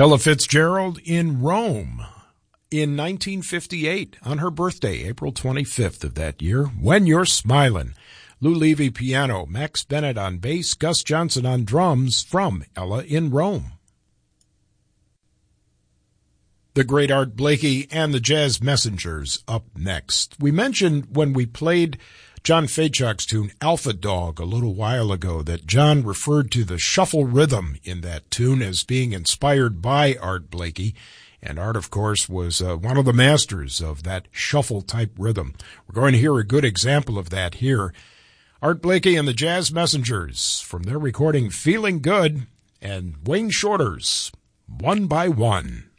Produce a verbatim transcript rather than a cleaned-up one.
Ella Fitzgerald in Rome in nineteen fifty-eight on her birthday, April twenty-fifth of that year, When You're Smiling. Lou Levy piano, Max Bennett on bass, Gus Johnson on drums from Ella in Rome. The great Art Blakey and the Jazz Messengers up next. We mentioned when we played John Faychuk's tune Alpha Dog a little while ago that John referred to the shuffle rhythm in that tune as being inspired by Art Blakey. And Art, of course, was uh, one of the masters of that shuffle-type rhythm. We're going to hear a good example of that here. Art Blakey and the Jazz Messengers from their recording Feeling Good, and Wayne Shorter's One by One.